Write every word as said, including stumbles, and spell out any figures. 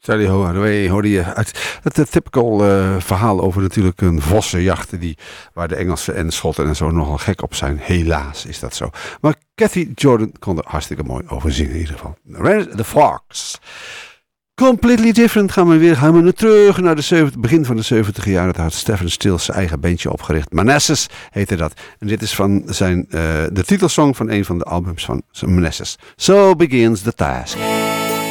Charlie Hathaway hoorde je uit het typical uh, verhaal over natuurlijk een vossenjacht die, waar de Engelsen en Schotten en zo nogal gek op zijn. Helaas is dat zo. Maar Cathy Jordan kon er hartstikke mooi over zingen in ieder geval. The Fox. Completely Different gaan we weer gaan we nu terug naar de zeventig, begin van de zeventig jaren. Dat had Stephen Stills zijn eigen bandje opgericht. Manassas heette dat. En dit is van zijn, uh, de titelsong van een van de albums van Manassas. So Begins the Task.